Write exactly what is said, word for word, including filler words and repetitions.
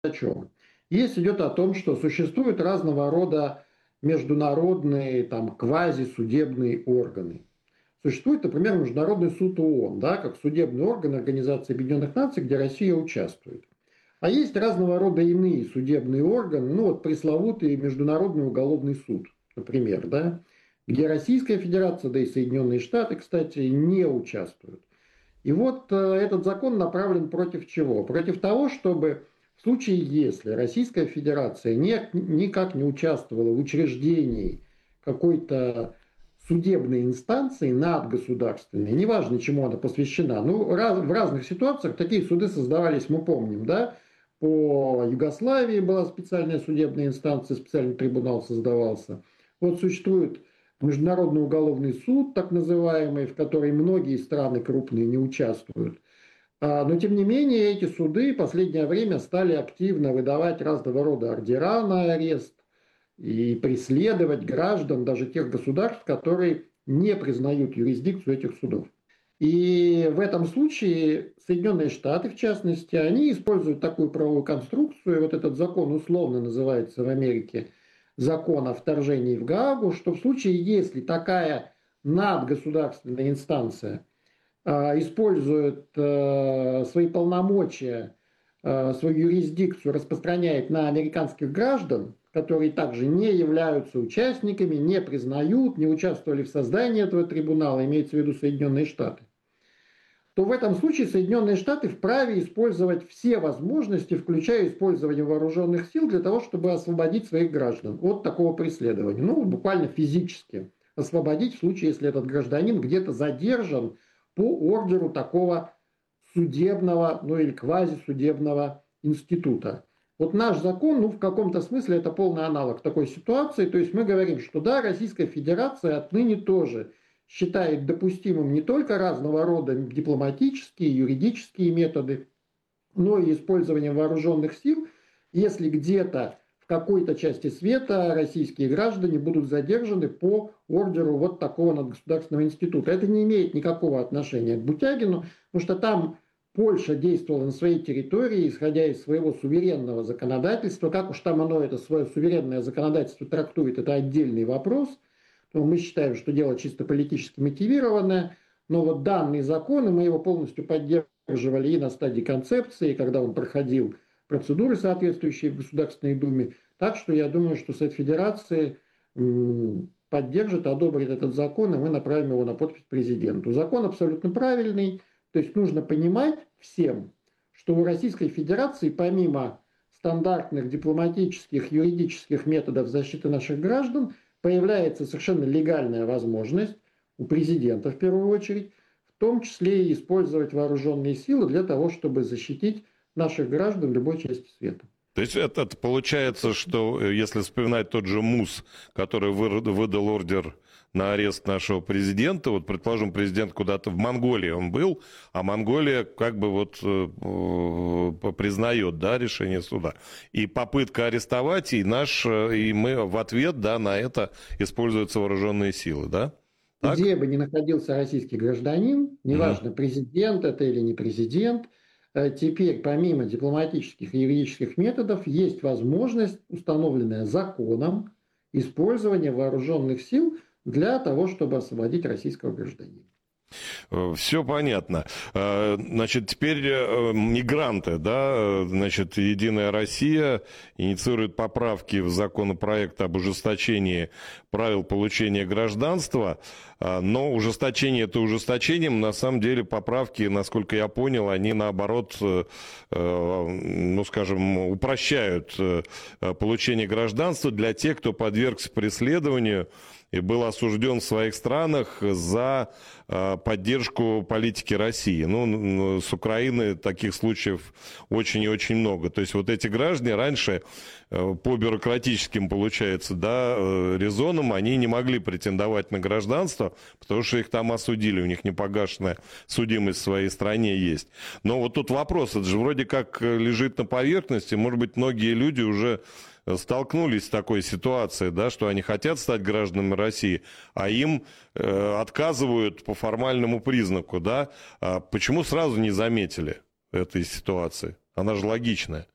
о чем? Речь идет о том, что существуют разного рода международные там, квазисудебные органы. Существует, например, Международный суд ООН, да, как судебный орган Организации Объединенных Наций, где Россия участвует. А есть разного рода иные судебные органы, ну вот пресловутый Международный уголовный суд, например, да, где Российская Федерация, да и Соединенные Штаты, кстати, не участвуют. И вот э, этот закон направлен против чего? Против того, чтобы в случае, если Российская Федерация не, никак не участвовала в учреждении какой-то судебной инстанции надгосударственной, неважно, чему она посвящена, ну, раз, в разных ситуациях такие суды создавались, мы помним, да, по Югославии была специальная судебная инстанция, специальный трибунал создавался. Вот существует Международный уголовный суд, так называемый, в который многие страны крупные не участвуют. Но, тем не менее, эти суды в последнее время стали активно выдавать разного рода ордера на арест и преследовать граждан даже тех государств, которые не признают юрисдикцию этих судов. И в этом случае Соединенные Штаты, в частности, они используют такую правовую конструкцию, вот этот закон условно называется в Америке закон о вторжении в Гаагу, что в случае, если такая надгосударственная инстанция э, использует э, свои полномочия, э, свою юрисдикцию распространяет на американских граждан, которые также не являются участниками, не признают, не участвовали в создании этого трибунала, имеется в виду Соединенные Штаты, то в этом случае Соединенные Штаты вправе использовать все возможности, включая использование вооруженных сил, для того, чтобы освободить своих граждан от такого преследования. Ну, буквально физически освободить в случае, если этот гражданин где-то задержан по ордеру такого судебного, ну или квазисудебного института. Вот наш закон, ну, в каком-то смысле это полный аналог такой ситуации. То есть мы говорим, что да, Российская Федерация отныне тоже считает допустимым не только разного рода дипломатические, юридические методы, но и использование вооруженных сил, если где-то в какой-то части света российские граждане будут задержаны по ордеру вот такого надгосударственного института. Это не имеет никакого отношения к Бутягину, потому что там Польша действовала на своей территории, исходя из своего суверенного законодательства. Как уж там оно это свое суверенное законодательство трактует, это отдельный вопрос. Но мы считаем, что дело чисто политически мотивированное. Но вот данный закон, и мы его полностью поддерживали и на стадии концепции, когда он проходил процедуры соответствующие в Государственной Думе. Так что я думаю, что Совет Федерации поддержит, одобрит этот закон, и мы направим его на подпись президенту. Закон абсолютно правильный. То есть нужно понимать всем, что у Российской Федерации помимо стандартных дипломатических, юридических методов защиты наших граждан появляется совершенно легальная возможность у президента в первую очередь, в том числе и использовать вооруженные силы для того, чтобы защитить наших граждан в любой части света. То есть это получается, что если вспоминать тот же МУС, который выдал ордер на арест нашего президента, вот, предположим, президент куда-то в Монголии он был, а Монголия как бы вот э, признает, да, решение суда. И попытка арестовать, и наш, и мы в ответ, да, на это используются вооруженные силы, да? Так? Где бы ни находился российский гражданин, неважно, mm-hmm. президент это или не президент, теперь помимо дипломатических и юридических методов есть возможность, установленная законом, использования вооруженных сил для того, чтобы освободить российского гражданина. Все понятно. Значит, теперь мигранты, да, значит, Единая Россия инициирует поправки в законопроект об ужесточении правил получения гражданства, но ужесточение это ужесточением, на самом деле поправки, насколько я понял, они наоборот, ну, скажем, упрощают получение гражданства для тех, кто подвергся преследованию и был осужден в своих странах за э, поддержку политики России. Ну, с Украины таких случаев очень и очень много. То есть вот эти граждане раньше э, по бюрократическим, получается, да, э, резонам, они не могли претендовать на гражданство, потому что их там осудили, у них непогашенная судимость в своей стране есть. Но вот тут вопрос, это же вроде как лежит на поверхности, может быть, многие люди уже столкнулись с такой ситуацией, да, что они хотят стать гражданами России, а им э, отказывают по формальному признаку, да. А почему сразу не заметили этой ситуации? Она же логичная.